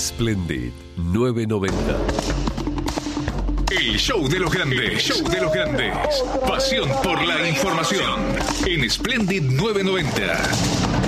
Splendid 990. El show de los grandes. El show de los grandes. Pasión por la información. En Splendid 990.